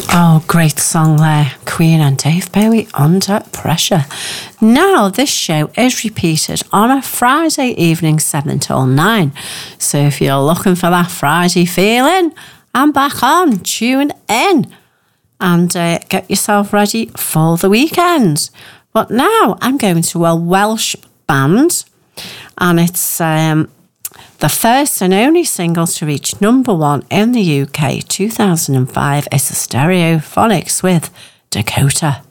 Oh, great song there. Queen and Dave Bowie, Under Pressure. Now, this show is repeated on a Friday evening, 7 till 9. So if you're looking for that Friday feeling, I'm back on. Tune in and get yourself ready for the weekend. But now I'm going to a Welsh band, and it's the first and only single to reach number 1 in the UK 2005 is the Stereophonics with Dakota.